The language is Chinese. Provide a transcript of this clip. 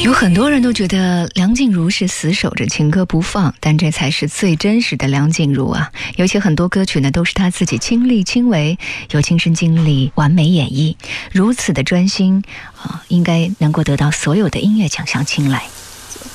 有很多人都觉得梁静茹是死守着情歌不放，但这才是最真实的梁静茹啊！尤其很多歌曲呢，都是她自己亲力亲为，有亲身经历，完美演绎，如此的专心应该能够得到所有的音乐奖项青睐。